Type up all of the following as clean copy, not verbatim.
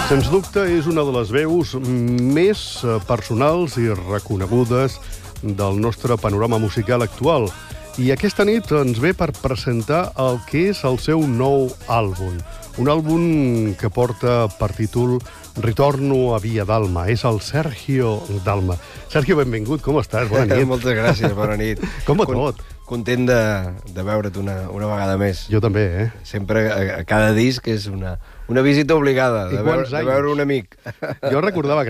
Sens dubte, és una de les veus més personals i reconegudes del nostre panorama musical actual. I aquesta nit ens ve per presentar el que és el seu nou àlbum. Un àlbum que porta per títol Ritorno a Via Dalma. És el Sergio Dalma. Sergio, benvingut, com estàs? Bona nit. Moltes gràcies, bona nit. Com va tot? Content de veure't una vegada més. Jo també, Sempre, a cada disc, és una visita obligada, de veure un amic. Jo recordava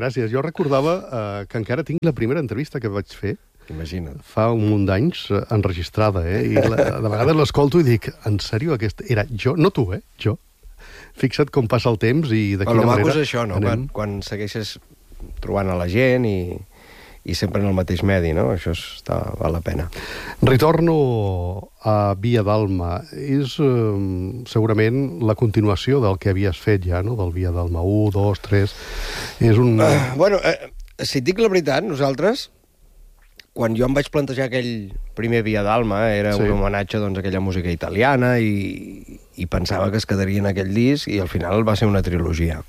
que encara tinc la primera entrevista que vaig fer. Imagina't. Fa un munt d'anys, enregistrada, I de vegades l'escolto i dic, en sèrio, aquest era jo? No tu, jo. Fixa't com passa el temps i de quina manera... El maco és això, no? Quan segueixes trobant a la gent i sempre en el mateix medi, no? Això val la pena. Ritorno a Via Dalma és segurament la continuació del que havies fet ja, no? Del Via Dalma 1, 2, 3... És un... Si et dic la veritat, nosaltres, quan jo em vaig plantejar aquell primer Via Dalma, era un homenatge doncs, a aquella música italiana i pensava que es quedaria en aquell disc i al final va ser una trilogia.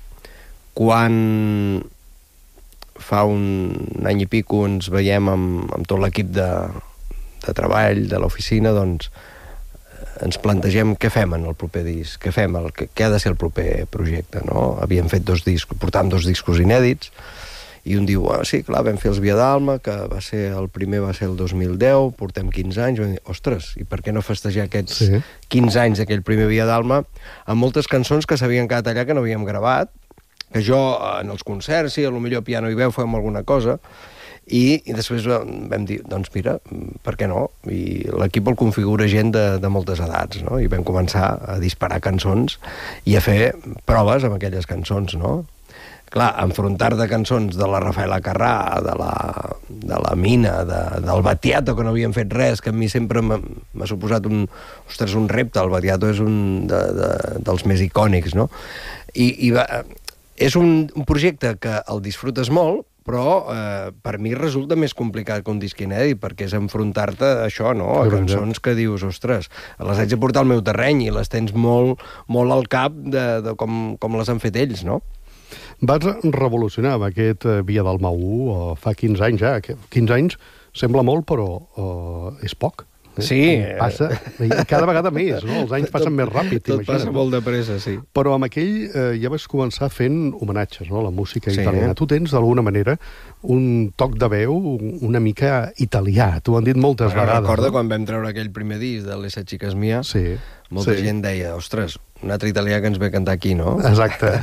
Quan fa un any i pico ens veiem amb tot l'equip de treball de l'oficina, doncs ens plantegem què fem en el proper disc, què fem, què ha de ser el proper projecte, no? Havíem fet portàvem 2 discos inèdits i un diu, sí, clar, vam fer els Via Dalma, que el primer va ser el 2010, portem 15 anys, vam dir, ostres, i per què no festejar aquests 15 anys d'aquell primer Via Dalma amb moltes cançons que s'havien quedat allà que no havíem gravat, que jo en els concerts, sí, potser piano i veu fem alguna cosa, i després vam dir, doncs mira, per què no? I l'equip el configura gent de moltes edats, no? I vam començar a disparar cançons i a fer proves amb aquelles cançons, no? Clar, enfrontar de cançons de la Rafaela Carrà, de la Mina, del Battiato, que no havíem fet res, que a mi sempre m'ha suposat un repte. El Battiato és un dels més icònics, no? És un projecte que el disfrutes molt, però per mi resulta més complicat que un disc inèdit, perquè és enfrontar-te a això, no? A cançons que dius, ostres, les haig de portar al meu terreny i les tens molt al cap de com les han fet ells, no? Vas revolucionar amb aquest Via Dalma 1 fa 15 anys ja. 15 anys sembla molt, però és poc. Sí. Passa cada vegada més, no? Els anys passen més ràpid, t'imagines. Tot passa molt de pressa, sí. Però amb aquell ja vas començar fent homenatges, no? La música italiana. Tu tens, d'alguna manera, un toc de veu una mica italià. T'ho han dit moltes vegades. Recorda quan vam treure aquell primer disc de l'Essa Chicas Mia? Sí. Molta gent deia, ostres, un altre italià que ens ve a cantar aquí, no? Exacte.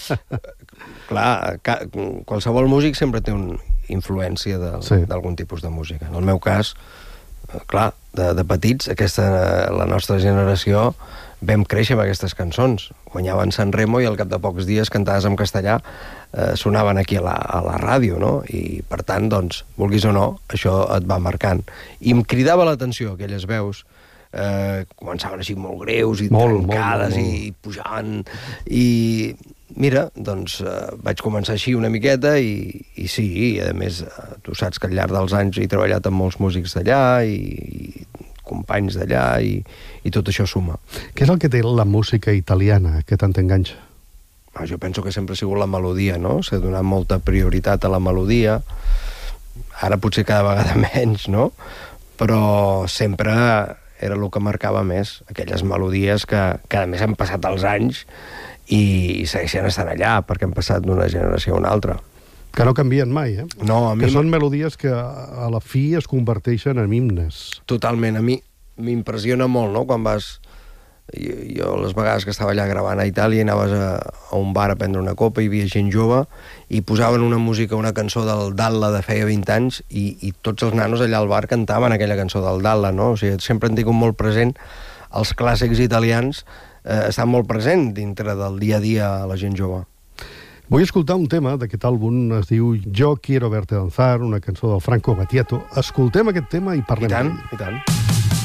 Clar, qualsevol músic sempre té una influència d'algun tipus de música. En el meu cas, clar, de petits, la nostra generació, vam créixer amb aquestes cançons. Guanyaven San Remo i al cap de pocs dies cantades en castellà sonaven aquí a la ràdio, no? I, per tant, doncs, vulguis o no, això et va marcant. I em cridava l'atenció aquelles veus començaven així molt greus i trencades i pujaven i mira, doncs vaig començar així una miqueta i sí, a més tu saps que al llarg dels anys he treballat amb molts músics d'allà i companys d'allà i tot això suma. Què és el que té la música italiana que tant t'enganxa? Jo penso que sempre ha sigut la melodia, no? S'ha donat molta prioritat a la melodia, ara potser cada vegada menys, no? Però sempre era el que marcava més, aquelles melodies que a més han passat els anys i segueixen estant allà, perquè han passat d'una generació a una altra. Que no canvien mai, No, a mi... Que són melodies que a la fi es converteixen en himnes. Totalment, a mi m'impressiona molt, no?, quan vas... Jo les vegades que estava allà gravant a Itàlia anaves a un bar a prendre una copa, hi havia gent jove i posaven una música, una cançó del Dalla de feia 20 anys i tots els nanos allà al bar cantaven aquella cançó del Dalla, no? O sigui, sempre han tingut molt present els clàssics italians, estan molt present dintre del dia a dia a la gent jove. Vull escoltar un tema d'aquest àlbum, es diu Yo quiero verte danzar, una cançó del Franco Battiato. Escoltem aquest tema i parlem. I tant.